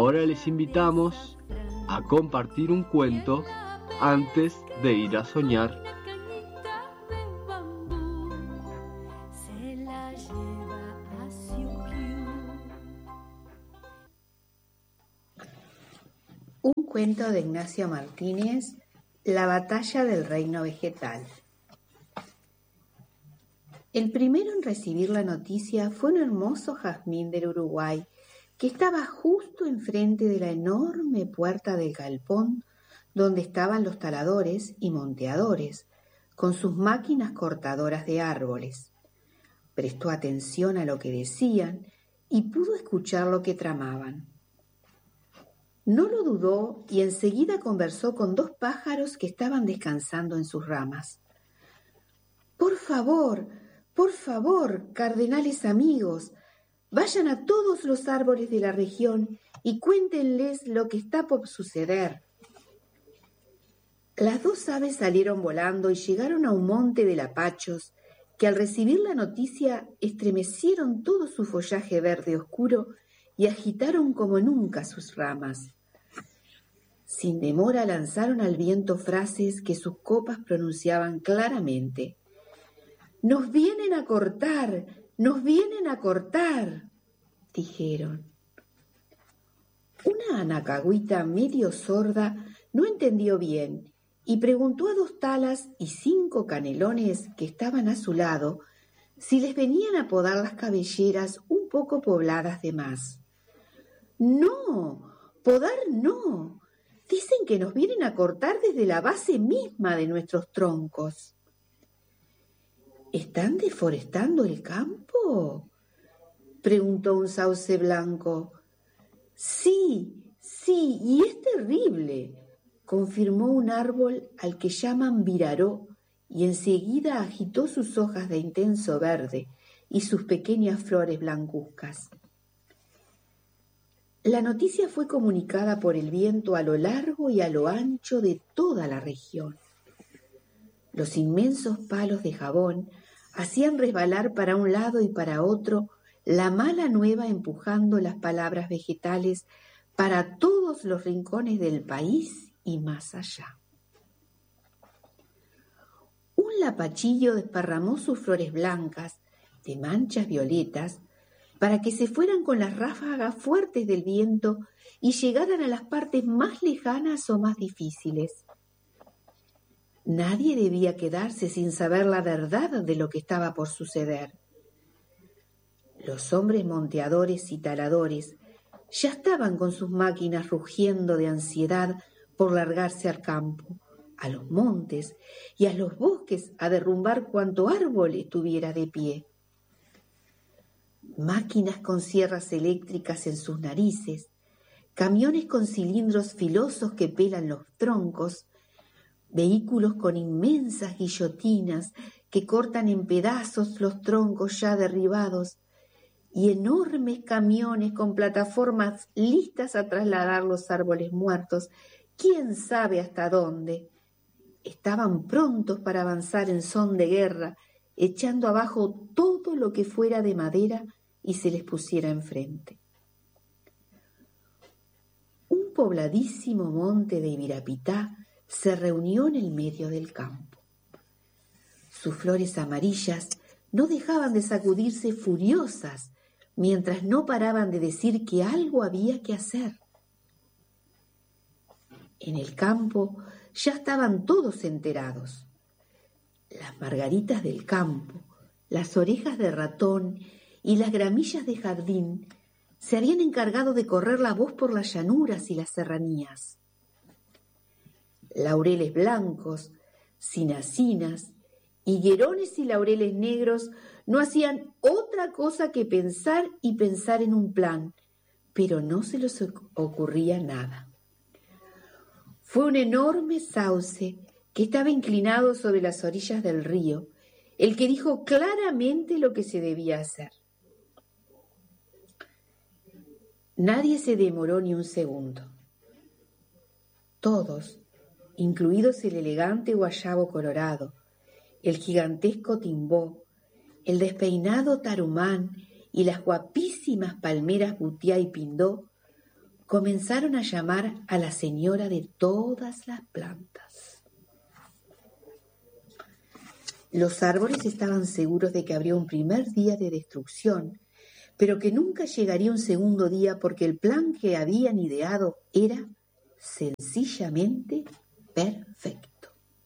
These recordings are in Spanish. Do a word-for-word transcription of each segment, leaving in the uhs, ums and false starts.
ahora les invitamos a compartir un cuento antes de ir a soñar. Un cuento de Ignacio Martínez, La batalla del reino vegetal. El primero en recibir la noticia fue un hermoso jazmín del Uruguay, que estaba justo enfrente de la enorme puerta del galpón donde estaban los taladores y monteadores, con sus máquinas cortadoras de árboles. Prestó atención a lo que decían y pudo escuchar lo que tramaban. No lo dudó y enseguida conversó con dos pájaros que estaban descansando en sus ramas. «Por favor, por favor, cardenales amigos, vayan a todos los árboles de la región y cuéntenles lo que está por suceder». Las dos aves salieron volando y llegaron a un monte de lapachos que al recibir la noticia estremecieron todo su follaje verde oscuro y agitaron como nunca sus ramas. Sin demora lanzaron al viento frases que sus copas pronunciaban claramente. «¡Nos vienen a cortar! ¡Nos vienen a cortar!», dijeron. Una anacahuita medio sorda no entendió bien y preguntó a dos talas y cinco canelones que estaban a su lado si les venían a podar las cabelleras un poco pobladas de más. «No, podar no. Dicen que nos vienen a cortar desde la base misma de nuestros troncos». «¿Están deforestando el campo?», preguntó un sauce blanco. «Sí, sí, y es terrible», confirmó un árbol al que llaman viraró, y enseguida agitó sus hojas de intenso verde y sus pequeñas flores blancuzcas. La noticia fue comunicada por el viento a lo largo y a lo ancho de toda la región. Los inmensos palos de jabón hacían resbalar para un lado y para otro la mala nueva, empujando las palabras vegetales para todos los rincones del país y más allá. Un lapachillo desparramó sus flores blancas de manchas violetas para que se fueran con las ráfagas fuertes del viento y llegaran a las partes más lejanas o más difíciles. Nadie debía quedarse sin saber la verdad de lo que estaba por suceder. Los hombres monteadores y taladores ya estaban con sus máquinas rugiendo de ansiedad por largarse al campo, a los montes y a los bosques a derrumbar cuanto árbol estuviera de pie. Máquinas con sierras eléctricas en sus narices, camiones con cilindros filosos que pelan los troncos, vehículos con inmensas guillotinas que cortan en pedazos los troncos ya derribados, y enormes camiones con plataformas listas a trasladar los árboles muertos, quién sabe hasta dónde. Estaban prontos para avanzar en son de guerra, echando abajo todo lo que fuera de madera y se les pusiera enfrente. Un pobladísimo monte de Ibirapitá se reunió en el medio del campo. Sus flores amarillas no dejaban de sacudirse furiosas, mientras no paraban de decir que algo había que hacer. En el campo ya estaban todos enterados. Las margaritas del campo, las orejas de ratón y las gramillas de jardín se habían encargado de correr la voz por las llanuras y las serranías. Laureles blancos, cinacinas, higuerones y laureles negros no hacían otra cosa que pensar y pensar en un plan, pero no se les ocurría nada. Fue un enorme sauce que estaba inclinado sobre las orillas del río, el que dijo claramente lo que se debía hacer. Nadie se demoró ni un segundo. Todos, incluidos el elegante guayabo colorado, el gigantesco timbó, el despeinado tarumán y las guapísimas palmeras butiá y pindó, comenzaron a llamar a la señora de todas las plantas. Los árboles estaban seguros de que habría un primer día de destrucción, pero que nunca llegaría un segundo día porque el plan que habían ideado era sencillamente perfecto.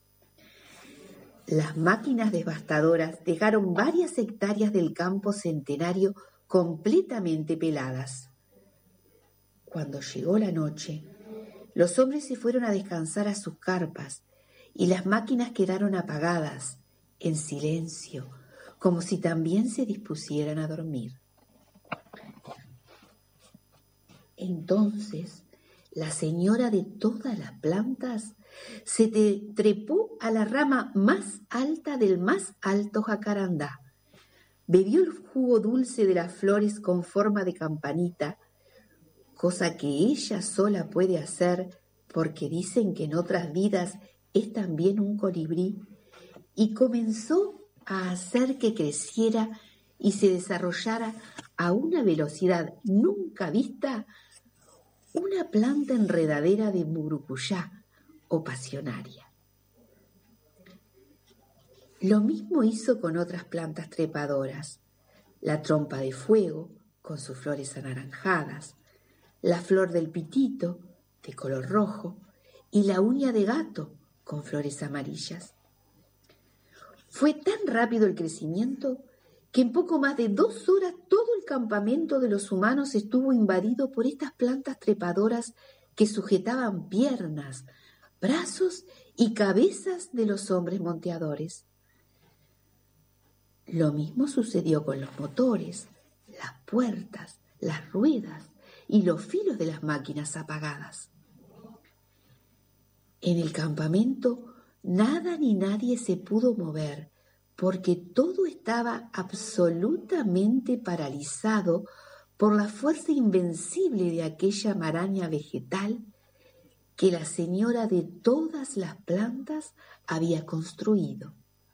Las máquinas devastadoras dejaron varias hectáreas del campo centenario completamente peladas. Cuando llegó la noche, los hombres se fueron a descansar a sus carpas y las máquinas quedaron apagadas, en silencio, como si también se dispusieran a dormir. Entonces, la señora de todas las plantas se trepó a la rama más alta del más alto jacarandá, bebió el jugo dulce de las flores con forma de campanita, cosa que ella sola puede hacer porque dicen que en otras vidas es también un colibrí, y comenzó a hacer que creciera y se desarrollara a una velocidad nunca vista una planta enredadera de murucuyá o pasionaria. Lo mismo hizo con otras plantas trepadoras, la trompa de fuego con sus flores anaranjadas, la flor del pitito de color rojo y la uña de gato con flores amarillas. Fue tan rápido el crecimiento que en poco más de dos horas todo el campamento de los humanos estuvo invadido por estas plantas trepadoras que sujetaban piernas, brazos y cabezas de los hombres monteadores. Lo mismo sucedió con los motores, las puertas, las ruedas y los filos de las máquinas apagadas. En el campamento nada ni nadie se pudo mover porque todo estaba absolutamente paralizado por la fuerza invencible de aquella maraña vegetal que la señora de todas las plantas había construido.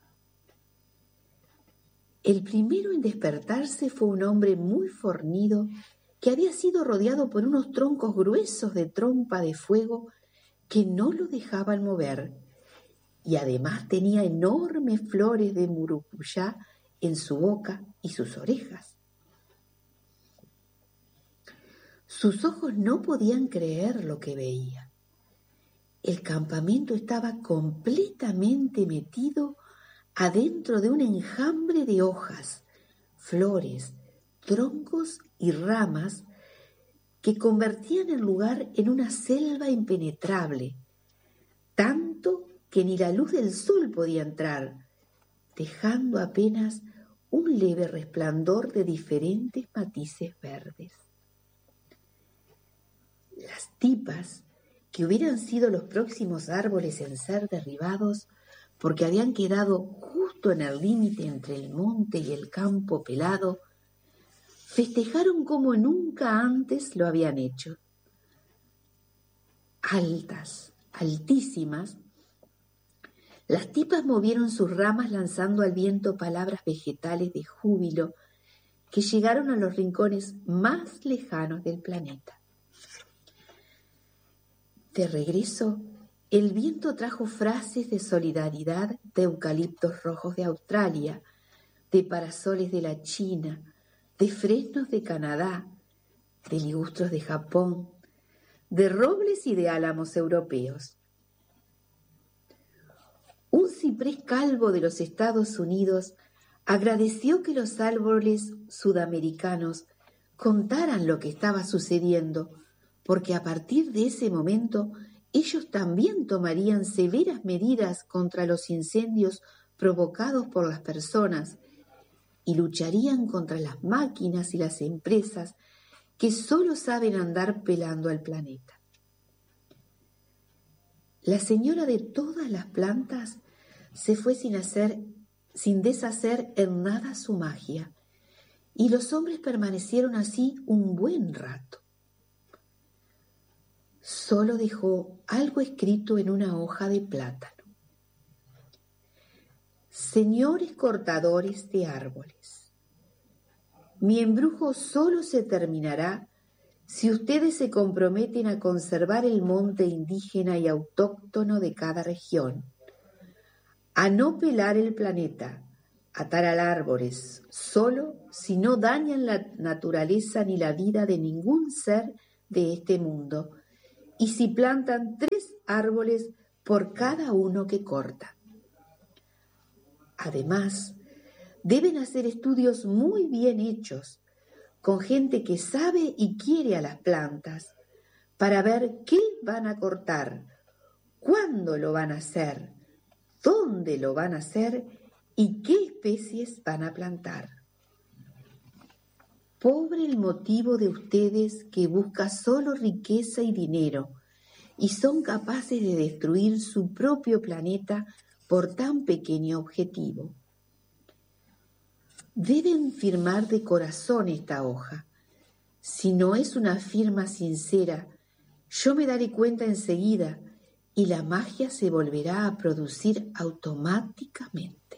El primero en despertarse fue un hombre muy fornido que había sido rodeado por unos troncos gruesos de trompa de fuego que no lo dejaban mover, y además tenía enormes flores de murucuyá en su boca y sus orejas. Sus ojos no podían creer lo que veía. El campamento estaba completamente metido adentro de un enjambre de hojas, flores, troncos y ramas que convertían el lugar en una selva impenetrable, tanto que ni la luz del sol podía entrar, dejando apenas un leve resplandor de diferentes matices verdes. Las tipas, que hubieran sido los próximos árboles en ser derribados, porque habían quedado justo en el límite entre el monte y el campo pelado, festejaron como nunca antes lo habían hecho. Altas, altísimas, las tipas movieron sus ramas lanzando al viento palabras vegetales de júbilo que llegaron a los rincones más lejanos del planeta. De regreso, el viento trajo frases de solidaridad de eucaliptos rojos de Australia, de parasoles de la China, de fresnos de Canadá, de ligustros de Japón, de robles y de álamos europeos. Un ciprés calvo de los Estados Unidos agradeció que los árboles sudamericanos contaran lo que estaba sucediendo, porque a partir de ese momento ellos también tomarían severas medidas contra los incendios provocados por las personas y lucharían contra las máquinas y las empresas que solo saben andar pelando al planeta. La señora de todas las plantas se fue sin hacer, sin deshacer en nada su magia, y los hombres permanecieron así un buen rato. Solo dejó algo escrito en una hoja de plátano. Señores cortadores de árboles, mi embrujo solo se terminará si ustedes se comprometen a conservar el monte indígena y autóctono de cada región, a no pelar el planeta, a talar árboles, solo si no dañan la naturaleza ni la vida de ningún ser de este mundo, y si plantan tres árboles por cada uno que cortan. Además, deben hacer estudios muy bien hechos, con gente que sabe y quiere a las plantas, para ver qué van a cortar, cuándo lo van a hacer, dónde lo van a hacer y qué especies van a plantar. Pobre el motivo de ustedes que busca solo riqueza y dinero y son capaces de destruir su propio planeta por tan pequeño objetivo. Deben firmar de corazón esta hoja. Si no es una firma sincera, yo me daré cuenta enseguida y la magia se volverá a producir automáticamente.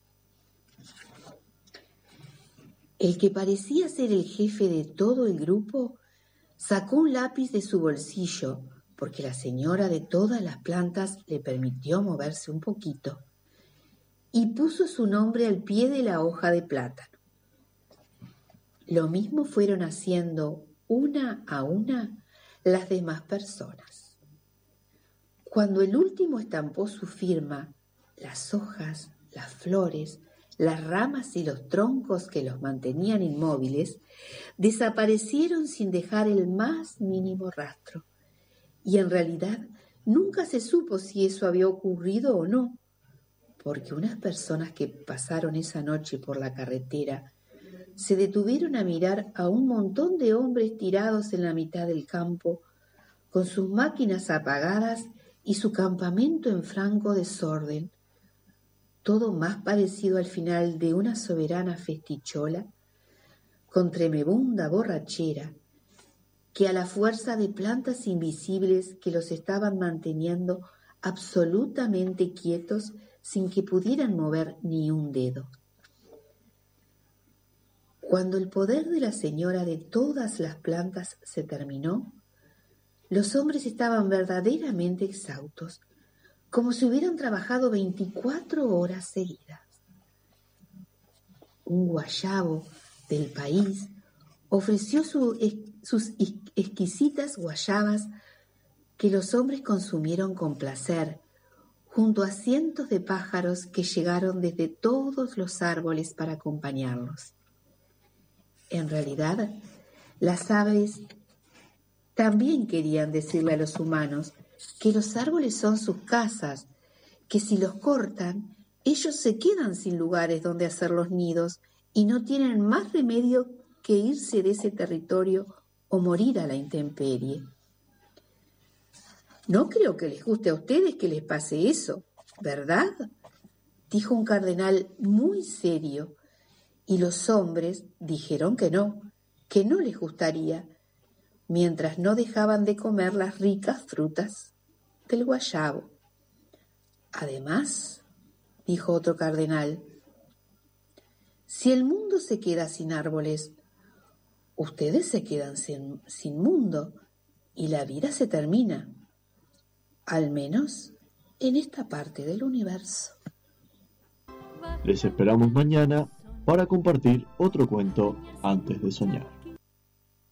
El que parecía ser el jefe de todo el grupo sacó un lápiz de su bolsillo, porque la señora de todas las plantas le permitió moverse un poquito, y puso su nombre al pie de la hoja de plátano. Lo mismo fueron haciendo una a una las demás personas. Cuando el último estampó su firma, las hojas, las flores, las ramas y los troncos que los mantenían inmóviles desaparecieron sin dejar el más mínimo rastro. Y en realidad nunca se supo si eso había ocurrido o no, porque unas personas que pasaron esa noche por la carretera se detuvieron a mirar a un montón de hombres tirados en la mitad del campo, con sus máquinas apagadas y su campamento en franco desorden, todo más parecido al final de una soberana festichola, con tremebunda borrachera, que a la fuerza de plantas invisibles que los estaban manteniendo absolutamente quietos sin que pudieran mover ni un dedo. Cuando el poder de la señora de todas las plantas se terminó, los hombres estaban verdaderamente exhaustos, como si hubieran trabajado veinticuatro horas seguidas. Un guayabo del país ofreció su, sus exquisitas guayabas que los hombres consumieron con placer, junto a cientos de pájaros que llegaron desde todos los árboles para acompañarlos. En realidad, las aves también querían decirle a los humanos que los árboles son sus casas, que si los cortan, ellos se quedan sin lugares donde hacer los nidos y no tienen más remedio que irse de ese territorio o morir a la intemperie. No creo que les guste a ustedes que les pase eso, ¿verdad?, dijo un cardenal muy serio, y los hombres dijeron que no, que no les gustaría, mientras no dejaban de comer las ricas frutas del guayabo. Además, dijo otro cardenal, si el mundo se queda sin árboles, ustedes se quedan sin, sin mundo y la vida se termina, al menos en esta parte del universo. Les esperamos mañana para compartir otro cuento antes de soñar.